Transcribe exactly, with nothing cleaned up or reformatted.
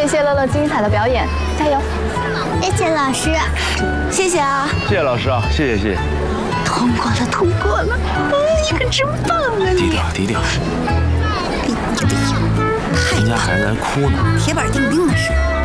谢谢乐乐精彩的表演，加油！ 谢谢老师， 谢谢啊！ 谢谢老师啊，谢谢谢谢。 通过了，通过了！嗯，你可真棒啊你！ 低调低调。 低调低调， 人家还在哭呢。 铁板钉钉的事。